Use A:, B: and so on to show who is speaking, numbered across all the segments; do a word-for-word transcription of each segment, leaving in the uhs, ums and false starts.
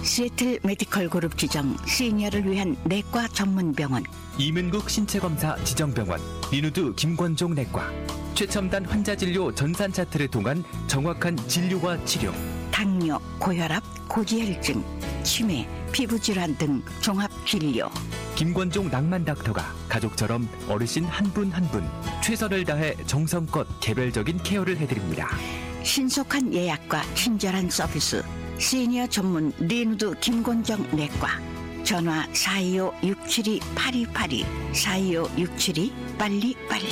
A: 시애틀 메디컬 그룹 지정 시니어를 위한 내과 전문 병원.
B: 이문국 신체검사 지정병원, 리누드 김권종 내과. 최첨단 환자 진료 전산 차트를 통한 정확한 진료와 치료.
A: 당뇨, 고혈압, 고지혈증, 치매, 피부질환 등 종합 진료.
B: 김권종 낭만 닥터가 가족처럼 어르신 한 분 한 분 최선을 다해 정성껏 개별적인 케어를 해드립니다.
A: 신속한 예약과 친절한 서비스. 시니어 전문 리누드 김권정 내과. 전화 사이오 육칠이 팔이팔이 사이오 육칠이 빨리빨리.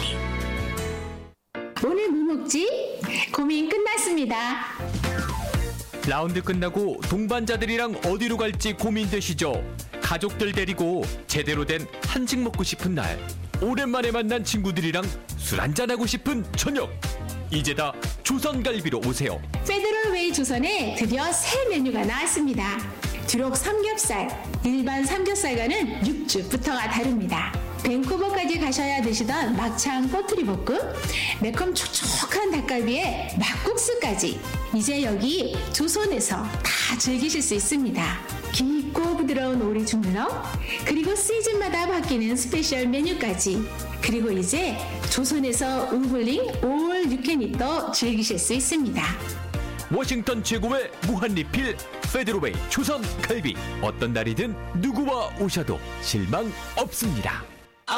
C: 오늘 뭐 먹지? 고민 끝났습니다.
B: 라운드 끝나고 동반자들이랑 어디로 갈지 고민되시죠? 가족들 데리고 제대로 된 한식 먹고 싶은 날, 오랜만에 만난 친구들이랑 술 한잔하고 싶은 저녁, 이제 다 조선갈비로 오세요.
C: 페더럴웨이 조선에 드디어 새 메뉴가 나왔습니다. 두록 삼겹살, 일반 삼겹살과는 육즙부터가 다릅니다. 밴쿠버까지 가셔야 드시던 막창 꼬투리 볶음, 매콤 촉촉한 닭갈비에 막국수까지 이제 여기 조선에서 다 즐기실 수 있습니다. 깊고 부드러운 오리 중러, 그리고 시즌마다 바뀌는 스페셜 메뉴까지, 그리고 이제 조선에서 우블링 올 유캔잇도 즐기실 수 있습니다.
B: 워싱턴 최고의 무한리필 페더럴웨이 조선 갈비. 어떤 날이든 누구와 오셔도 실망 없습니다.